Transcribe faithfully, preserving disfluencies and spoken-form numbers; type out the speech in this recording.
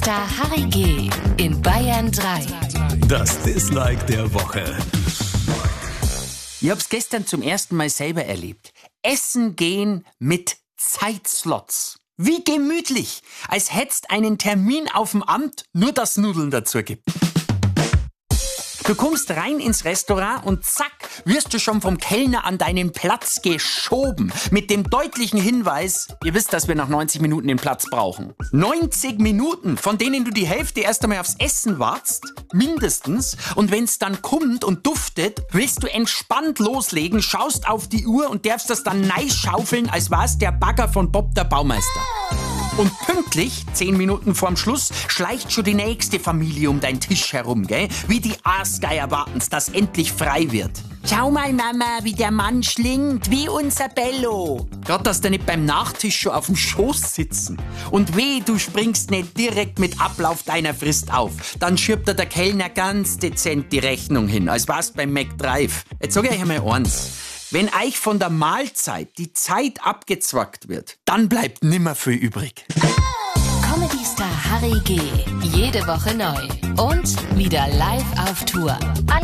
Der Harry G. in Bayern drei. Das Dislike der Woche. Ich hab's gestern zum ersten Mal selber erlebt. Essen gehen mit Zeitslots. Wie gemütlich, als hättest einen Termin auf dem Amt, nur dass Nudeln dazu gibt. Du kommst rein ins Restaurant und zack, wirst du schon vom Kellner an deinen Platz geschoben. Mit dem deutlichen Hinweis, ihr wisst, dass wir nach neunzig Minuten den Platz brauchen. neunzig Minuten, von denen du die Hälfte erst einmal aufs Essen wartest, mindestens. Und wenn's dann kommt und duftet, willst du entspannt loslegen, schaust auf die Uhr und darfst das dann nice schaufeln, als war's der Bagger von Bob der Baumeister. Und pünktlich, zehn Minuten vorm Schluss, schleicht schon die nächste Familie um deinen Tisch herum, gell? Wie die Aasgeier warten's, dass endlich frei wird. Schau mal, Mama, wie der Mann schlingt, wie unser Bello. Gott, dass der nicht beim Nachtisch schon auf dem Schoß sitzen. Und weh, du springst nicht direkt mit Ablauf deiner Frist auf. Dann schiebt dir der Kellner ganz dezent die Rechnung hin, als war's beim McDrive. Jetzt sag ich euch einmal eins. Wenn euch von der Mahlzeit die Zeit abgezwackt wird, dann bleibt nimmer viel übrig. Comedy-Star Harry G. Jede Woche neu. Und wieder live auf Tour.